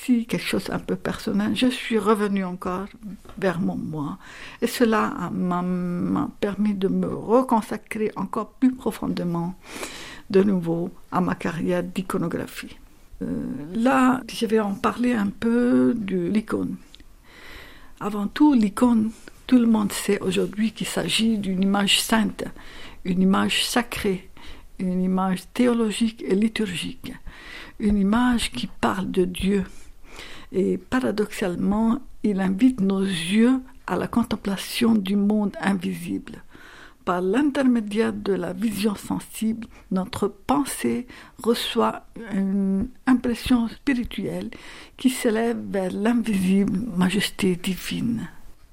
aussi quelque chose un peu personnel. Je suis revenue encore vers mon moi. Et cela m'a permis de me reconsacrer encore plus profondément de nouveau à ma carrière d'iconographie. Là, je vais en parler un peu de l'icône. Avant tout, l'icône, tout le monde sait aujourd'hui qu'il s'agit d'une image sainte, une image sacrée, une image théologique et liturgique, une image qui parle de Dieu. Et paradoxalement, il invite nos yeux à la contemplation du monde invisible. Par l'intermédiaire de la vision sensible, notre pensée reçoit une impression spirituelle qui s'élève vers l'invisible majesté divine.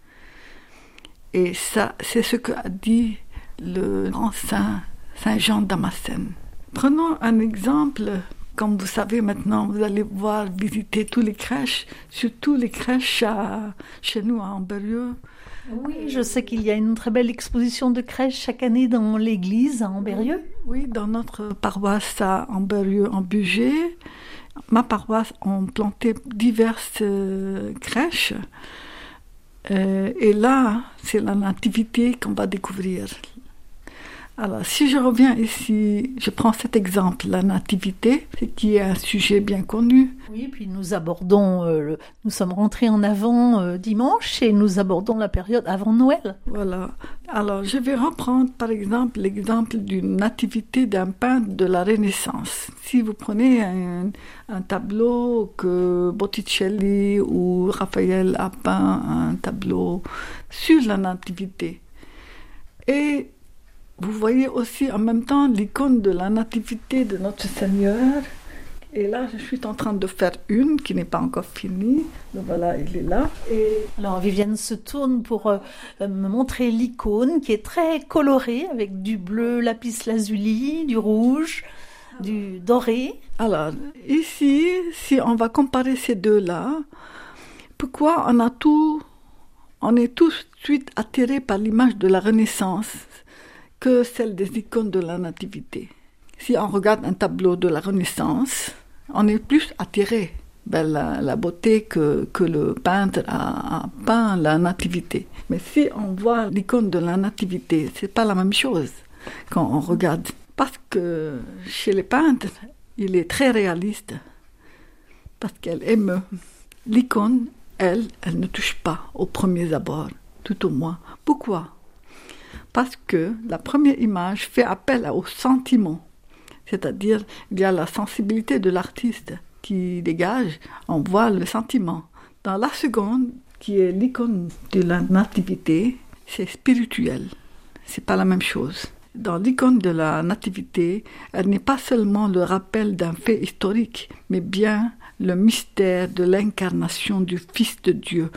Et ça, c'est ce qu'a dit le grand saint Jean Damascène. Prenons un exemple. Comme vous savez maintenant, vous allez visiter tous les crèches, surtout les crèches chez nous à Ambérieu. Oui, je sais qu'il y a une très belle exposition de crèches chaque année dans l'église à Ambérieu. Oui, dans notre paroisse à Ambérieu en Bugey, ma paroisse a planté diverses crèches. Et là, c'est la nativité qu'on va découvrir. Alors, si je reviens ici, je prends cet exemple, la nativité, qui est un sujet bien connu. Oui, puis nous abordons, nous sommes rentrés en avant dimanche et nous abordons la période avant Noël. Voilà. Alors, je vais reprendre par exemple l'exemple d'une nativité d'un peintre de la Renaissance. Si vous prenez un tableau que Botticelli ou Raphaël a peint, un tableau sur la nativité, et vous voyez aussi en même temps l'icône de la nativité de notre Seigneur. Et là, je suis en train de faire une qui n'est pas encore finie. Donc voilà, il est là. Alors Viviane se tourne pour me montrer l'icône qui est très colorée avec du bleu lapis-lazuli, du rouge, du doré. Alors ici, si on va comparer ces deux-là, pourquoi on est tout de suite attiré par l'image de la Renaissance que celle des icônes de la Nativité. Si on regarde un tableau de la Renaissance, on est plus attiré vers la beauté que le peintre a peint la Nativité. Mais si on voit l'icône de la Nativité, c'est pas la même chose quand on regarde. Parce que chez les peintres, il est très réaliste, parce qu'elle émeut. L'icône, elle ne touche pas au premier abord, tout au moins. Pourquoi ? Parce que la première image fait appel au sentiment, c'est-à-dire il y a la sensibilité de l'artiste qui dégage, on voit le sentiment. Dans la seconde, qui est l'icône de la nativité, c'est spirituel, c'est pas la même chose. Dans l'icône de la nativité, elle n'est pas seulement le rappel d'un fait historique, mais bien le mystère de l'incarnation du Fils de Dieu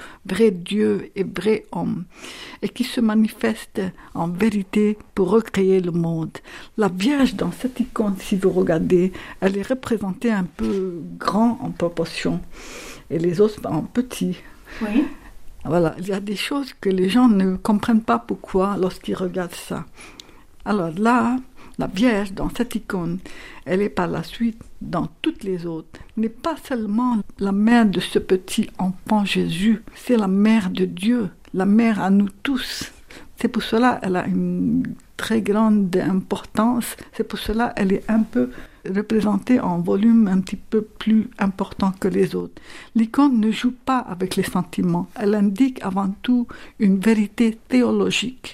et vrai homme, et qui se manifeste en vérité pour recréer le monde. La Vierge, dans cette icône, si vous regardez, elle est représentée un peu grand en proportion, et les autres en petit. Oui. Voilà, il y a des choses que les gens ne comprennent pas pourquoi lorsqu'ils regardent ça. Alors là, la Vierge, dans cette icône, elle est par la suite, dans toutes les autres, n'est pas seulement la mère de ce petit enfant Jésus, c'est la mère de Dieu, la mère à nous tous. C'est pour cela qu'elle a une très grande importance, c'est pour cela qu'elle est un peu représentée en volume un petit peu plus important que les autres. L'icône ne joue pas avec les sentiments, elle indique avant tout une vérité théologique.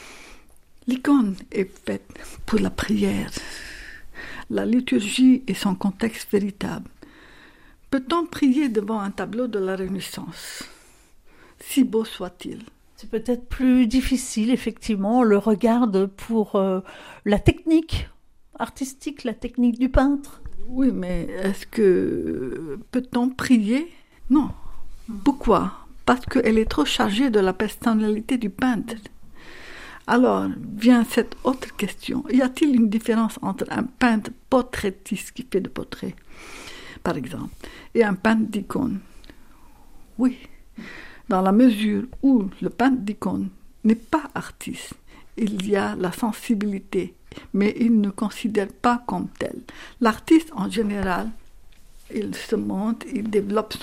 L'icône est faite pour la prière, la liturgie et son contexte véritable. Peut-on prier devant un tableau de la Renaissance, si beau soit-il ? C'est peut-être plus difficile, effectivement, on le regarde pour la technique artistique, la technique du peintre. Oui, mais est-ce que peut-on prier ? Non. Pourquoi ? Parce qu'elle est trop chargée de la personnalité du peintre. Alors vient cette autre question. Y a-t-il une différence entre un peintre portraitiste qui fait des portraits, par exemple, et un peintre d'icône ? Oui, dans la mesure où le peintre d'icône n'est pas artiste, il y a la sensibilité, mais il ne considère pas comme tel. L'artiste, en général, il se montre, il développe